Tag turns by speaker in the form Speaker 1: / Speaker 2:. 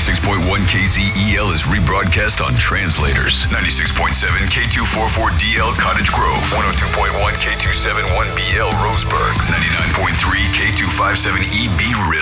Speaker 1: 96.1 KZEL is rebroadcast on Translators. 96.7 K244DL Cottage Grove. 102.1 K271BL Roseburg. 99.3 K257EB River.